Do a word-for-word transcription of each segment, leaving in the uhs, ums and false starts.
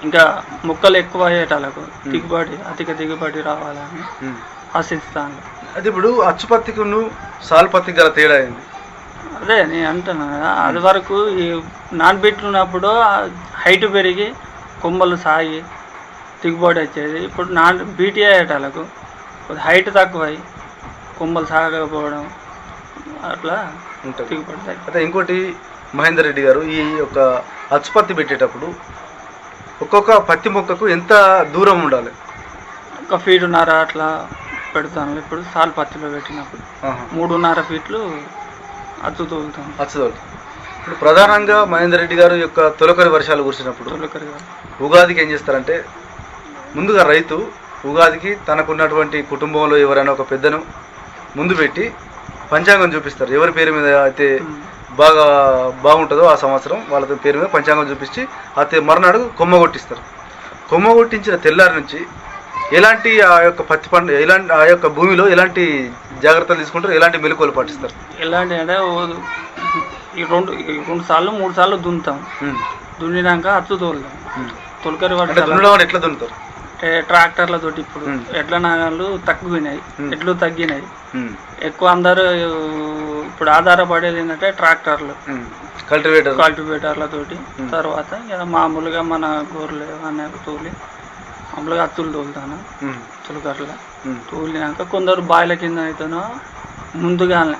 ఇంకా మొక్కలు ఎక్కువ అయ్యేటాలకు దిగుబడి అధిక దిగుబడి రావాలని ఆశిస్తాను. అది ఇప్పుడు అచ్చుపత్తికి సాల్ పత్తికి గల తేడా అయింది. అదే నేను అంటున్నా కదా, అది వరకు ఈ నాన్ బీట్లు ఉన్నప్పుడు హైట్ పెరిగి కొమ్మలు సాగి దిగుబడి వచ్చేది. ఇప్పుడు నాన్ బీటీ అయ్యేటాలకు హైట్ తక్కువై కొమ్మలు సాగకపోవడం అట్లా ఉంటుంది దిగుబడి. అయితే ఇంకోటి మహేందర్ రెడ్డి గారు, ఈ యొక్క అచ్చుపత్తి పెట్టేటప్పుడు ఒక్కొక్క పత్తి మొక్కకు ఎంత దూరం ఉండాలి? ఒక ఫీటున్నర అట్లా పెడతాను. ఇప్పుడు సాల్ పత్తిలో పెట్టినప్పుడు మూడున్నర ఫీట్లు అచ్చు తోలుతాను. అచ్చు తోలుతాం. ఇప్పుడు ప్రధానంగా మహేందర్ రెడ్డి గారు యొక్క తొలకరి వర్షాలు కురిసినప్పుడు తొలకరి ఉగాదికి ఏం చేస్తారంటే, ముందుగా రైతు ఉగాదికి తనకున్నటువంటి కుటుంబంలో ఎవరైనా ఒక పెద్దను ముందు పెట్టి పంచాంగం చూపిస్తారు. ఎవరి పేరు మీద అయితే బాగా బాగుంటుందో ఆ సంవత్సరం వాళ్ళ పేరు మీద పంచాంగం చూపించి అయితే మరునాడు కొమ్మ కొట్టిస్తారు. కొమ్మ కొట్టించిన తెల్లారి నుంచి ఎలాంటి ఆ యొక్క పత్తి పంట ఎలాంటి ఆ యొక్క భూమిలో ఎలాంటి జాగ్రత్తలు తీసుకుంటారు, ఎలాంటి మెలకువలు పాటిస్తారు? ఎలాంటి అంటే ఈ రెండు రెండు సార్లు మూడు సార్లు దున్నుతాం. దున్నినాక అచ్చు తోలుతాం. తొలకరి వర్షాలు ఎట్లా దున్నుతారు? ట్రాక్టర్లతోటి. ఇప్పుడు ఎడ్ల నాగళ్ళు తగ్గినాయి, ఎడ్లు తగ్గినాయి. ఎక్కువ అందరూ ఇప్పుడు ఆధారపడేది ఏంటంటే ట్రాక్టర్లు, కల్టివేటర్ కల్టివేటర్లతోటి. తర్వాత ఇక మామూలుగా మన గోర్లు అనే తోలి మామూలుగా అత్తులు తోలుతాను. తొలకర్ల తోలినాక కొందరు బాయిల కింద అయితేనో ముందుగానే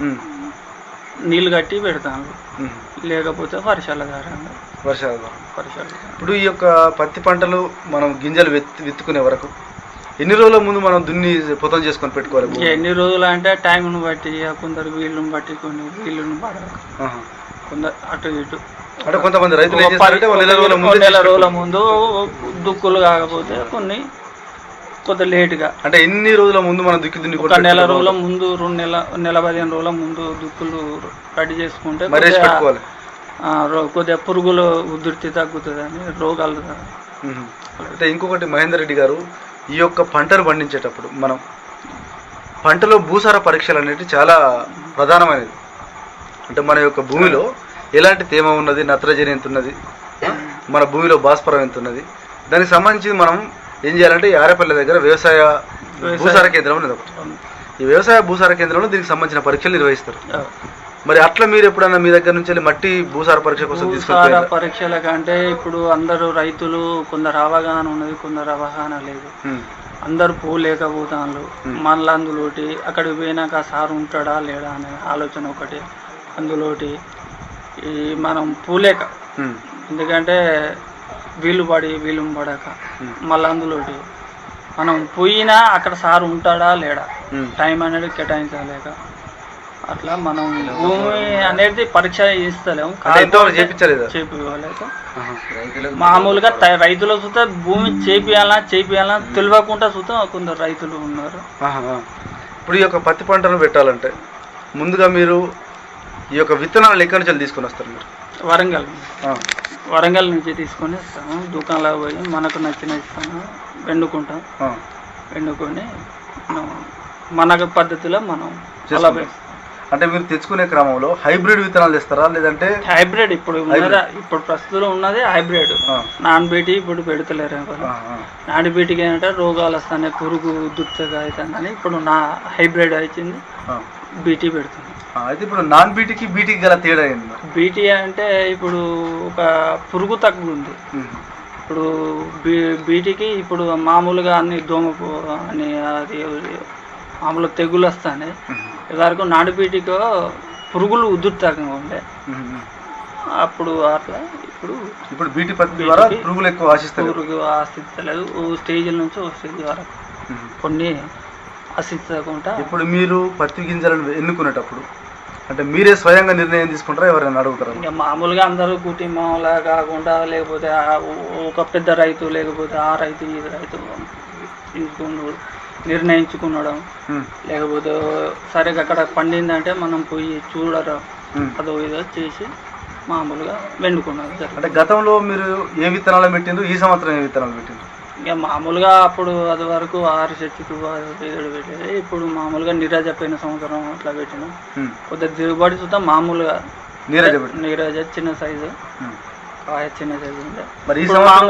నీళ్ళు కట్టి పెడతాను, లేకపోతే వర్షాల కారణంగా వర్షాల వర్షాలు. ఇప్పుడు ఈ యొక్క పత్తి పంటలు మనం గింజలు విత్ విత్తుకునే వరకు ఎన్ని రోజుల ముందు మనం దున్ని పొతం చేసుకొని పెట్టుకోవాలి? ఎన్ని రోజులు అంటే టైంను బట్టి, కొందరు వీళ్ళని బట్టి, కొన్ని వీళ్ళని పడక, కొందరు అటు ఇటు. అంటే కొంతమంది రైతులు నెల రోజుల ముందు దుక్కులు కాకపోతే కొన్ని కొంత లేటుగా. అంటే ఎన్ని రోజుల ముందు మనం దుక్కి దున్ని ఒక నెల రోజుల ముందు, రెండు నెల నెల పదిహేను రోజుల ముందు దుక్కులు రెడీ చేసుకుంటే కొద్దిగా పురుగులు ఉధృతి తగ్గుతుందని, రోగాలు. అయితే ఇంకొకటి మహేందర్ రెడ్డి గారు, ఈ యొక్క పంటను పండించేటప్పుడు మనం పంటలో భూసార పరీక్షలు అనేవి చాలా ప్రధానమైనది. అంటే మన యొక్క భూమిలో ఎలాంటి తేమ ఉన్నది, నత్రజని ఎంత ఉన్నది, మన భూమిలో భాస్వరం ఎంత ఉన్నది, దానికి సంబంధించి మనం ఏం చేయాలంటే ఆరేపల్లి దగ్గర వ్యవసాయ భూసార కేంద్రం ఉన్నది ఒకటి. ఈ వ్యవసాయ భూసార కేంద్రంలో దీనికి సంబంధించిన పరీక్షలు నిర్వహిస్తారు. మరి అట్లా మీరు ఎప్పుడన్నా మీ దగ్గర నుంచి మట్టి భూసార పరీక్ష కోసం భూసార పరీక్షల కంటే ఇప్పుడు అందరూ రైతులు కొందరు అవగాహన ఉన్నది, కొందరు అవగాహన లేదు. అందరు పోలేకపోతాను. మళ్ళీ అందులోటి అక్కడికి పోయినాక సార్ ఉంటాడా లేడా అనే ఆలోచన ఒకటి. అందులోటి ఈ మనం పూలేక, ఎందుకంటే వీలు పడి వీలు పడక, మళ్ళీ అందులోటి మనం పోయినా అక్కడ సార్ ఉంటాడా లేడా, టైం అనేది కేటాయించలేక అట్లా మనం భూమి అనేది పరీక్ష చేస్తలేము. చేపివ్వలేక మామూలుగా రైతుల చూస్తే భూమి చేపియాలా చేపియాలా తెలియకుండా చూస్తే కొందరు రైతులు ఉన్నారు. ఇప్పుడు ఈ యొక్క పత్తి పంటను పెట్టాలంటే ముందుగా మీరు ఈ యొక్క విత్తనాలు ఎక్కడి నుంచి తీసుకొని వస్తారు? మీరు వరంగల్ వరంగల్ నుంచి తీసుకొని వస్తాము. దుకాణంలో పోయి మనకు నచ్చిన ఇస్తాము, వెండుకుంటాం. వెండుకొని మనకు పద్ధతిలో మనం అలా. అంటే మీరు తెచ్చుకునే క్రమంలో హైబ్రిడ్ విత్తనాలు తెస్తారా, లేదంటే? హైబ్రిడ్ ఇప్పుడు ఇప్పుడు ప్రస్తుతం ఉన్నది హైబ్రిడ్. నాన్ బీటీ ఇప్పుడు పెడతలేరు. నాన్ బీటీకి ఏంటంటే రోగాలు వస్తాయి, పురుగు దుర్చగా అవుతుందని ఇప్పుడు నా హైబ్రిడ్ వచ్చింది, బీటీ పెడుతుంది. అయితే ఇప్పుడు నాన్ బీటీకి బీటీకి గల తేడా అయింది. బీటీ అంటే ఇప్పుడు ఒక పురుగు తక్కువ ఉంది. ఇప్పుడు బీ బీటీకి ఇప్పుడు మామూలుగా అన్ని దోమ అని అది మామూలు తెగులు వస్తాయి. వరకు నాడు బీటీకో పురుగులు ఉధృతంగా ఉండే అప్పుడు అట్లా. ఇప్పుడు ఇప్పుడు బీటీ పత్తి ద్వారా పురుగులు ఎక్కువ ఆశిస్తాయి. పురుగు ఆశిస్తలేదు. ఓ స్టేజ్ నుంచి ఓ స్టేజ్ వరకు కొన్ని ఆశించకుండా. ఇప్పుడు మీరు పత్తి గింజలను ఎన్నుకునేటప్పుడు అంటే మీరే స్వయంగా నిర్ణయం తీసుకుంటారా, ఎవరైనా అడుగుతారా? ఇంకా మామూలుగా అందరూ కుటుంబంలా కాకుండా, లేకపోతే ఒక పెద్ద రైతు, లేకపోతే ఆ రైతు ఈ రైతు తీసుకున్నాడు నిర్ణయించుకునడం, లేకపోతే సరే అక్కడ పండిందంటే మనం పోయి చూడడం, అదో ఇదో చేసి మామూలుగా వెండుకున్నారు. అంటే గతంలో మీరు ఏ విత్తనాలు పెట్టిండ్రు, ఈ సంవత్సరం ఏ విత్తనాలు పెట్టిండ్రు? ఇక మామూలుగా అప్పుడు అది వరకు ఆరు చెట్టుకు ఏడు పెట్టేది. ఇప్పుడు మామూలుగా నీరజ పోయిన సంవత్సరం అట్లా పెట్టినాం. కొద్దిగా దిగుబడి చూద్దాం. మామూలుగా నీరజ నీరజ చిన్న సైజు, చిన్న సైజు ఉండే.